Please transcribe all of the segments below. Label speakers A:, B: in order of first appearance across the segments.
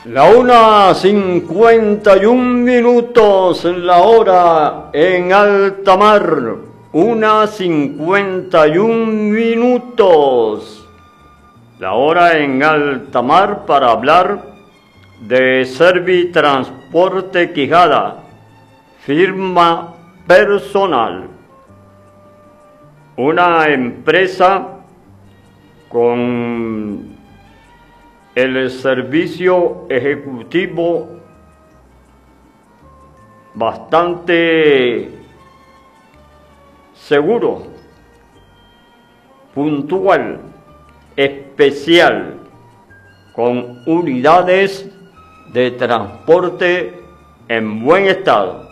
A: 1:51, la hora en alta mar. 1:51, la hora en alta mar para hablar de Servitransporte Quijada, firma personal. Una empresa con el servicio ejecutivo bastante seguro, puntual, especial, con unidades de transporte en buen estado.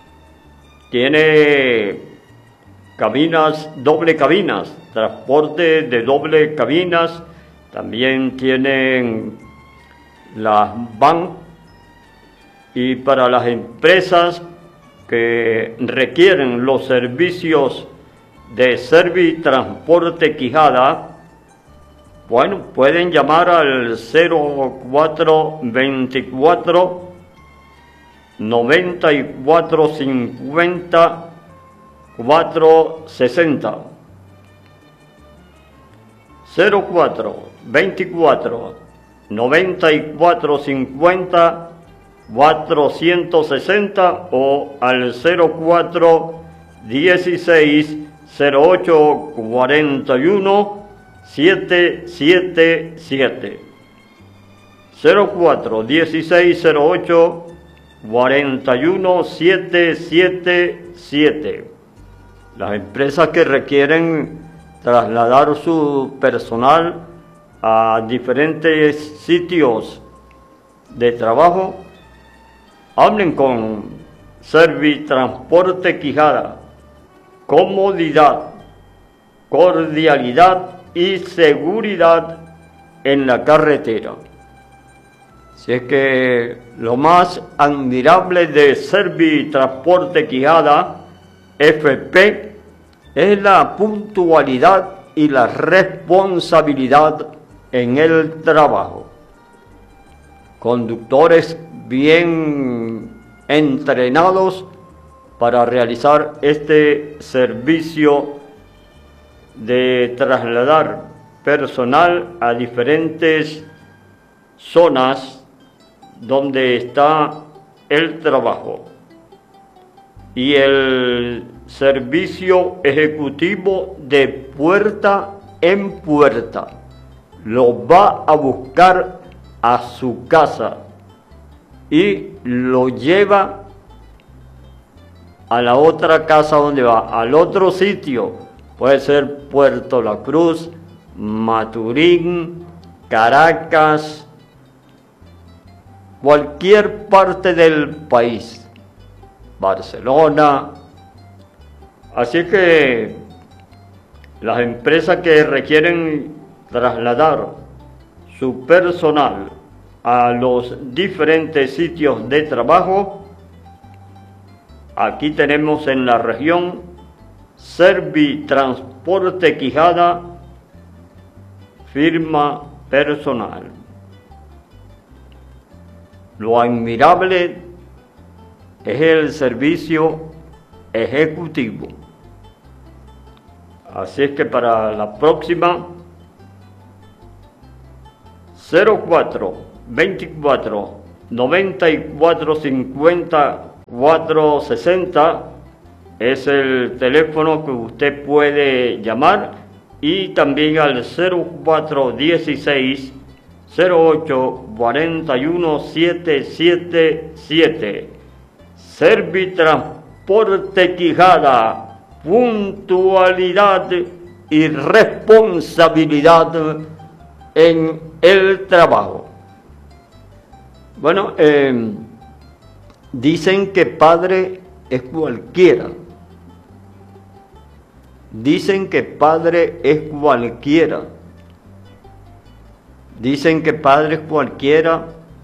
A: Tiene cabinas, doble cabinas, transporte de doble cabinas. También tienen las van, y para las empresas que requieren los servicios de Servitransporte Quijada, bueno, pueden llamar al 0424 9450 460. 0424 9450 460 o al 0416 0841 777. 0416 0841 777. Las empresas que requieren trasladar su personal a diferentes sitios de trabajo, hablen con Servitransporte Quijada. Comodidad, cordialidad y seguridad en la carretera. Si es que lo más admirable de Servitransporte Quijada FP es la puntualidad y la responsabilidad en el trabajo. Conductores bien entrenados para realizar este servicio de trasladar personal a diferentes zonas donde está el trabajo. Y el servicio ejecutivo de puerta en puerta lo va a buscar a su casa y lo lleva a la otra casa donde va, al otro sitio. Puede ser Puerto La Cruz, Maturín, Caracas, cualquier parte del país, Barcelona. Así que las empresas que requieren trasladar su personal a los diferentes sitios de trabajo, aquí tenemos en la región Servitransporte Quijada, firma personal. Lo admirable es el servicio ejecutivo. Así es que para la próxima, 0424 9450 460 es el teléfono que usted puede llamar, y también al 0416 0841 777. Servitransporte Quijada, puntualidad y responsabilidad en el trabajo. Bueno, dicen que padre es cualquiera. Dicen que padre es cualquiera. Dicen que padre es cualquiera.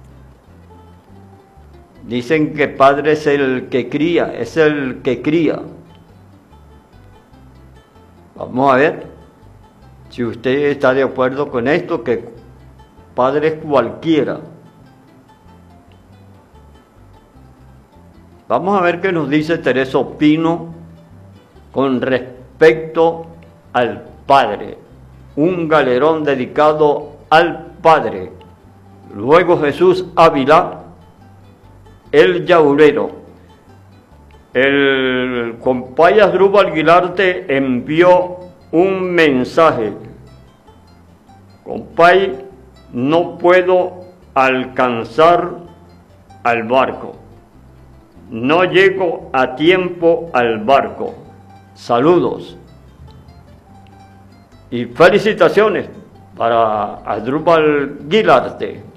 A: Dicen que padre es el que cría, es el que cría. Vamos a ver si usted está de acuerdo con esto, que padre es cualquiera. Vamos a ver qué nos dice Teresa Pino con respecto al Padre. Un galerón dedicado al Padre. Luego Jesús Ávila, el Yaurero. El compay Asdrúbal Guilarte envió un mensaje. Compay, no puedo alcanzar al barco. No llego a tiempo al barco. Saludos. Y felicitaciones para Asdrúbal Guilarte.